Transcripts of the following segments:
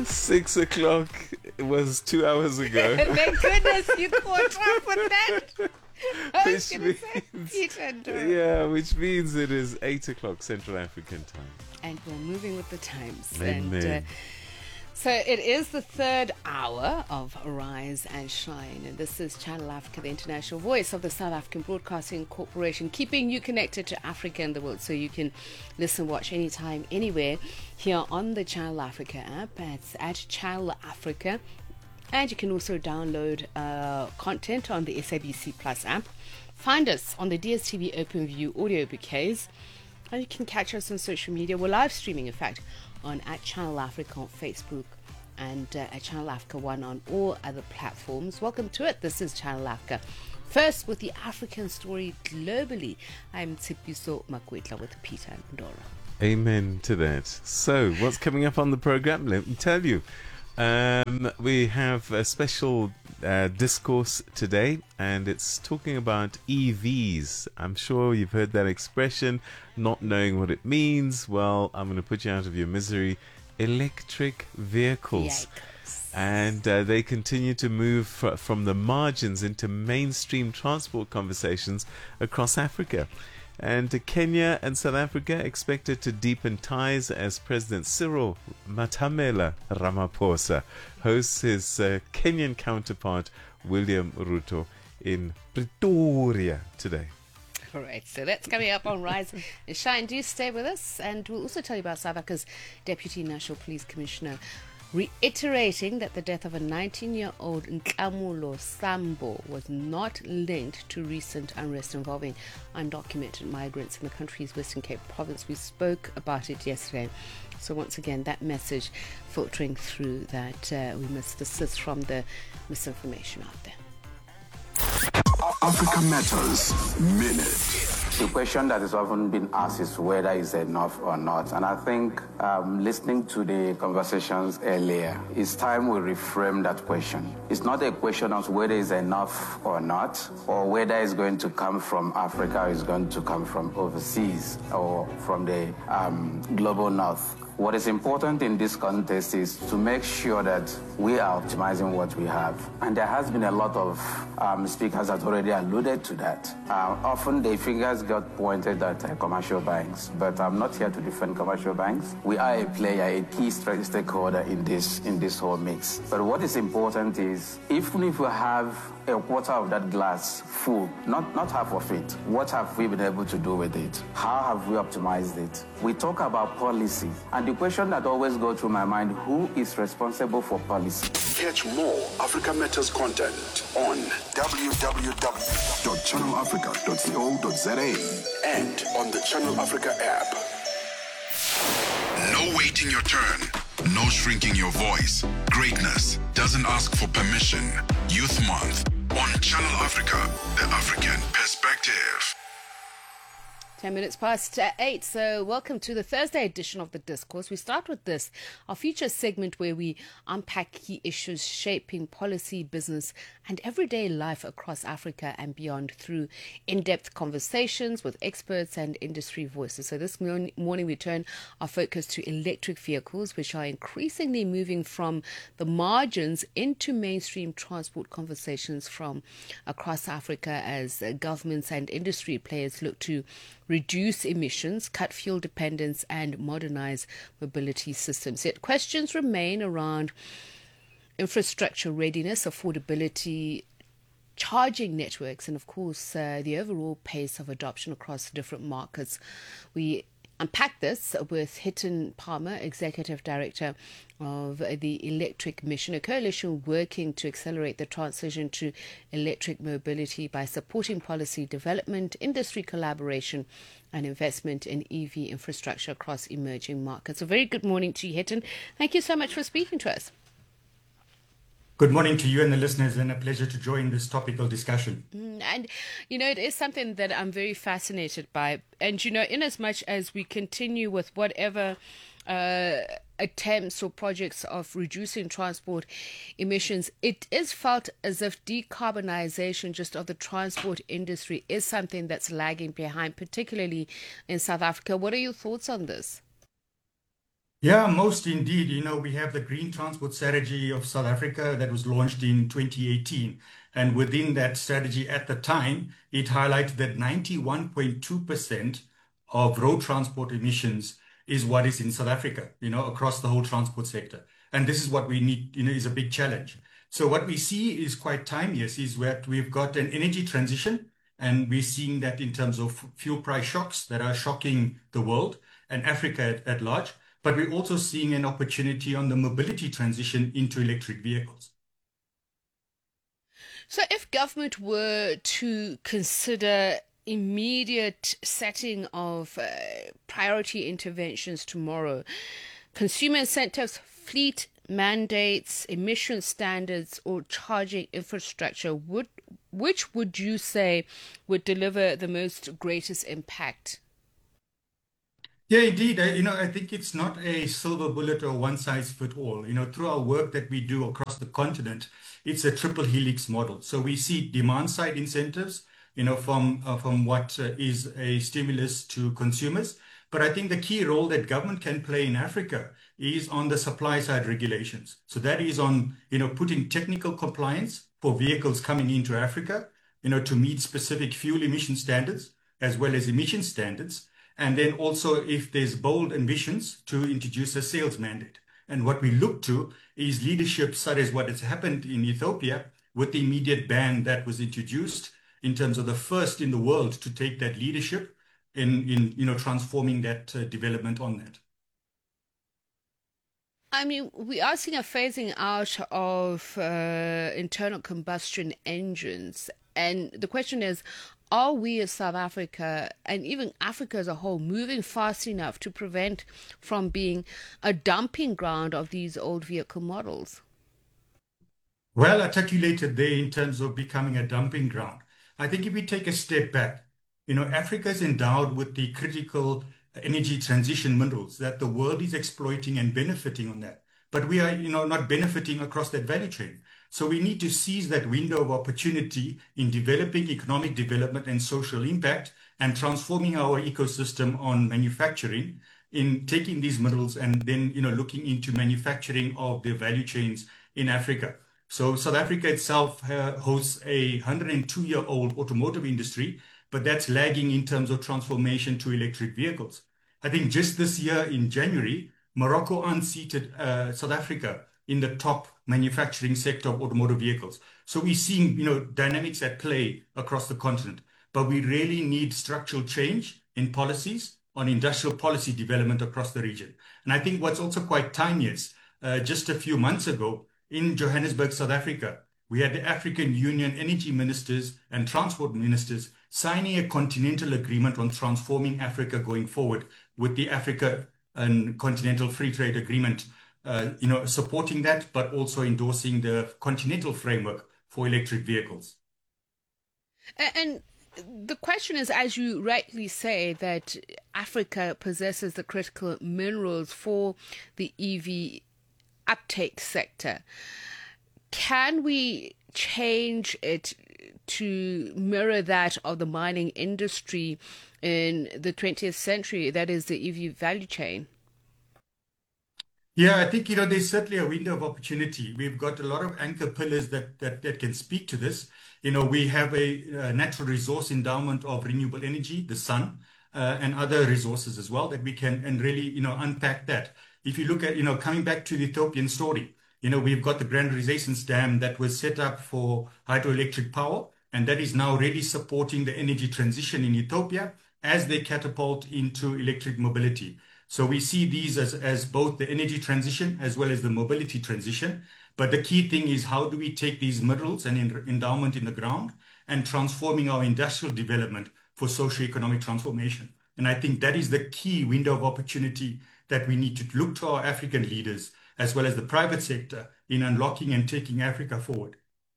6 o'clock was 2 hours ago. Thank goodness you caught up with that. I was Which going to say means, Peter and Dora. yeah, which means it is 8 o'clock Central African time. And we're moving with the times. Amen. And so it is the third hour of Rise and Shine. And this is Channel Africa, the international voice of the South African Broadcasting Corporation, keeping you connected to Africa and the world so you can listen, watch anytime, anywhere here on the Channel Africa app. It's at Channel Africa. And you can also download content on the SABC Plus app. Find us on the DSTV OpenView audio bouquets. And you can catch us on social media. We're live streaming, in fact, on at Channel Africa on Facebook and at Channel Africa 1 on all other platforms. Welcome to it. This is Channel Africa. First, with the African story globally, I'm Tshepiso Makwetla with Peter and Dora. Amen to that. So, what's coming up on the program? Let me tell you. We have a special discourse today, and it's talking about EVs. I'm sure you've heard that expression, not knowing what it means. Well, I'm going to put you out of your misery. Electric vehicles. Yikes. And they continue to move from the margins into mainstream transport conversations across Africa. And Kenya and South Africa expected to deepen ties as President Cyril Matamela Ramaphosa hosts his Kenyan counterpart William Ruto in Pretoria today. All right, so that's coming up on Rise and Shine. Do stay with us, and we'll also tell you about South Africa's Deputy National Police Commissioner reiterating that the death of a 19-year-old Nkamulo Sambo was not linked to recent unrest involving undocumented migrants in the country's Western Cape province. We spoke about it yesterday. So once again, that message filtering through that we must desist from the misinformation out there. Africa Matters Minute. The question that is often been asked is whether it's enough or not. And I think listening to the conversations earlier, it's time we reframe that question. It's not a question of whether it's enough or not, or whether it's going to come from Africa or it's going to come from overseas or from the global north. What is important in this context is to make sure that we are optimizing what we have. And there has been a lot of speakers that already alluded to that. Often the fingers got pointed at commercial banks, but I'm not here to defend commercial banks. We are a player, a key stakeholder in this whole mix. But what is important is, even if we have a quarter of that glass full, not half of it, what have we been able to do with it? How have we optimized it? We talk about policy, and the question that always goes through my mind, who is responsible for policy? Catch more Africa Matters content on www.channelafrica.co.za and on the Channel Africa app. No waiting your turn. No shrinking your voice. Greatness doesn't ask for permission. Youth Month on Channel Africa, the African perspective. 10 minutes past 8, so welcome to the Thursday edition of The Discourse. We start with this, our feature segment where we unpack key issues shaping policy, business and everyday life across Africa and beyond through in-depth conversations with experts and industry voices. So this morning we turn our focus to electric vehicles, which are increasingly moving from the margins into mainstream transport conversations from across Africa as governments and industry players look to reduce emissions, cut fuel dependence, and modernize mobility systems. Yet questions remain around infrastructure readiness, affordability, charging networks, and of course, the overall pace of adoption across different markets. We unpack this with Hitton Palmer, Executive Director of the Electric Mission, a coalition working to accelerate the transition to electric mobility by supporting policy development, industry collaboration and investment in EV infrastructure across emerging markets. A very good morning to you, Hitton. Thank you so much for speaking to us. Good morning to you and the listeners, and a pleasure to join this topical discussion. And, it is something that I'm very fascinated by. And, in as much as we continue with whatever attempts or projects of reducing transport emissions, it is felt as if decarbonization just of the transport industry is something that's lagging behind, particularly in South Africa. What are your thoughts on this? Yeah, most indeed. We have the Green Transport Strategy of South Africa that was launched in 2018. And within that strategy at the time, it highlighted that 91.2% of road transport emissions is what is in South Africa, across the whole transport sector. And this is what we need, is a big challenge. So what we see is quite timeless, is that we've got an energy transition, and we're seeing that in terms of fuel price shocks that are shocking the world and Africa at large. But we're also seeing an opportunity on the mobility transition into electric vehicles. So, if government were to consider immediate setting of priority interventions tomorrow, consumer incentives, fleet mandates, emission standards, or charging infrastructure, which would you say would deliver the most greatest impact? Yeah, indeed. I think it's not a silver bullet or one size fit all. Through our work that we do across the continent, it's a triple helix model. So we see demand side incentives, from what is a stimulus to consumers. But I think the key role that government can play in Africa is on the supply side regulations. So that is on, putting technical compliance for vehicles coming into Africa, to meet specific fuel emission standards as well as emission standards. And then also, if there's bold ambitions, to introduce a sales mandate. And what we look to is leadership, such as what has happened in Ethiopia with the immediate ban that was introduced, in terms of the first in the world to take that leadership in transforming that development on that. I mean, we are seeing a phasing out of internal combustion engines. And the question is, are we as South Africa, and even Africa as a whole, moving fast enough to prevent from being a dumping ground of these old vehicle models? Well articulated there in terms of becoming a dumping ground. I think if we take a step back, Africa is endowed with the critical energy transition minerals that the world is exploiting and benefiting on that. But we are, not benefiting across that value chain. So we need to seize that window of opportunity in developing economic development and social impact, and transforming our ecosystem on manufacturing, in taking these minerals and then, looking into manufacturing of the value chains in Africa. So South Africa itself hosts a 102-year-old automotive industry, but that's lagging in terms of transformation to electric vehicles. I think just this year in January, Morocco unseated South Africa in the top manufacturing sector of automotive vehicles. So we're seeing, dynamics at play across the continent. But we really need structural change in policies on industrial policy development across the region. And I think what's also quite timely is, just a few months ago in Johannesburg, South Africa, we had the African Union energy ministers and transport ministers signing a continental agreement on transforming Africa going forward, with the Africa and Continental Free Trade Agreement, supporting that, but also endorsing the continental framework for electric vehicles. And the question is, as you rightly say, that Africa possesses the critical minerals for the EV uptake sector. Can we change it to mirror that of the mining industry in the 20th century, that is the EV value chain? Yeah, I think, there's certainly a window of opportunity. We've got a lot of anchor pillars that can speak to this. We have a natural resource endowment of renewable energy, the sun, and other resources as well that we can, and really, unpack that. If you look at, coming back to the Ethiopian story, we've got the Grand Renaissance Dam that was set up for hydroelectric power, and that is now really supporting the energy transition in Ethiopia as they catapult into electric mobility. So we see these as both the energy transition as well as the mobility transition. But the key thing is, how do we take these minerals and endowment in the ground and transforming our industrial development for socio-economic transformation? And I think that is the key window of opportunity that we need to look to our African leaders as well as the private sector in unlocking and taking Africa forward.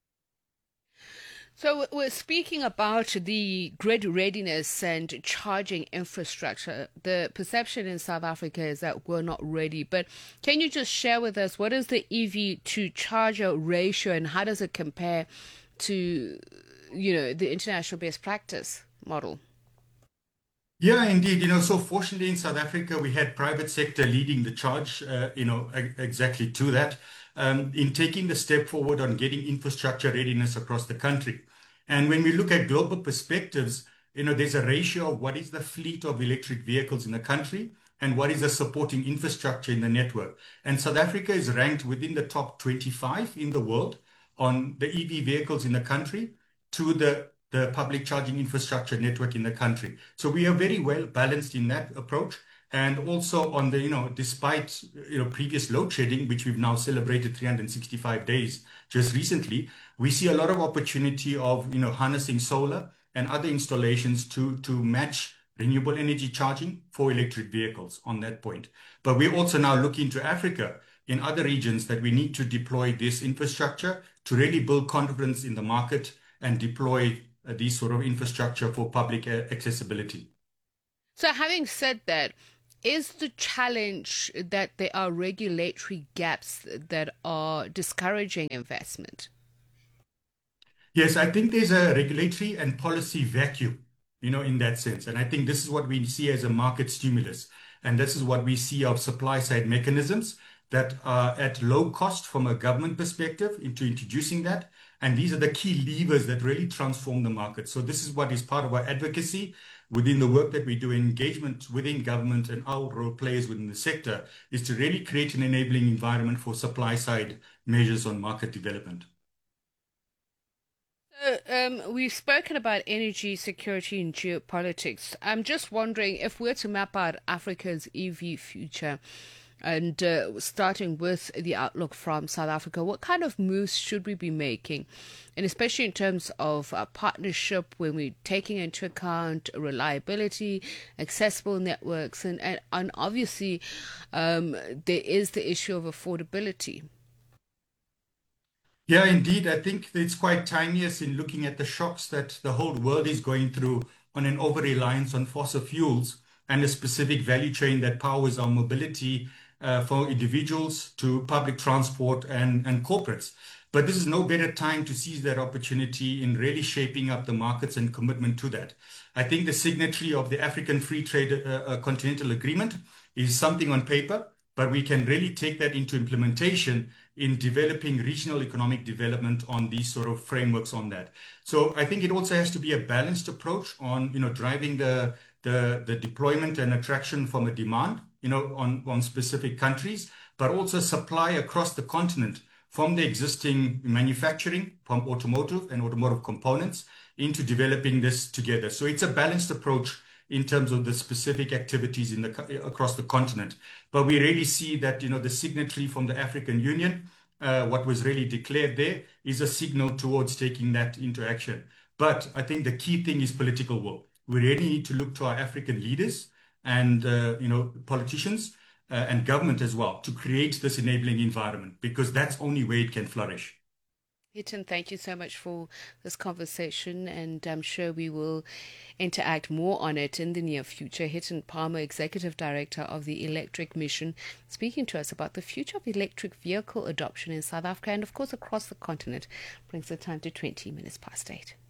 So we're speaking about the grid readiness and charging infrastructure. The perception in South Africa is that we're not ready. But can you just share with us, what is the EV to charger ratio, and how does it compare to, the international best practice model? Yeah, indeed. So fortunately in South Africa, we had private sector leading the charge, exactly to that, in taking the step forward on getting infrastructure readiness across the country. And when we look at global perspectives, there's a ratio of what is the fleet of electric vehicles in the country and what is the supporting infrastructure in the network. And South Africa is ranked within the top 25 in the world on the EV vehicles in the country to the public charging infrastructure network in the country. So we are very well balanced in that approach. And also on the, despite, previous load shedding, which we've now celebrated 365 days just recently, we see a lot of opportunity of, harnessing solar and other installations to match renewable energy charging for electric vehicles on that point. But we're also now looking to Africa in other regions that we need to deploy this infrastructure to really build confidence in the market and deploy these sort of infrastructure for public accessibility. So having said that, is the challenge that there are regulatory gaps that are discouraging investment? Yes, I think there's a regulatory and policy vacuum, in that sense. And I think this is what we see as a market stimulus. And this is what we see of supply side mechanisms that are at low cost from a government perspective into introducing that. And these are the key levers that really transform the market. So this is what is part of our advocacy within the work that we do in engagement within government, and our role players within the sector is to really create an enabling environment for supply side measures on market development. We've spoken about energy security and geopolitics. I'm just wondering, if we're to map out Africa's EV future, and starting with the outlook from South Africa, what kind of moves should we be making? And especially in terms of partnership, when we're taking into account reliability, accessible networks, and obviously there is the issue of affordability. Yeah, indeed. I think it's quite timeless in looking at the shocks that the whole world is going through on an over-reliance on fossil fuels and a specific value chain that powers our mobility for individuals to public transport and corporates. But this is no better time to seize that opportunity in really shaping up the markets and commitment to that. I think the signatory of the African Free Trade Continental Agreement is something on paper, but we can really take that into implementation in developing regional economic development on these sort of frameworks on that. So I think it also has to be a balanced approach on, driving the deployment and attraction from a demand, on specific countries, but also supply across the continent from the existing manufacturing, from automotive and automotive components into developing this together. So it's a balanced approach in terms of the specific activities across the continent. But we really see that, the signatory from the African Union, what was really declared there is a signal towards taking that into action. But I think the key thing is political will. We really need to look to our African leaders and, politicians and government as well to create this enabling environment, because that's only where it can flourish. Hitton, thank you so much for this conversation, and I'm sure we will interact more on it in the near future. Hitton Palmer, Executive Director of the Electric Mission, speaking to us about the future of electric vehicle adoption in South Africa and, of course, across the continent. Brings the time to 20 minutes past 8.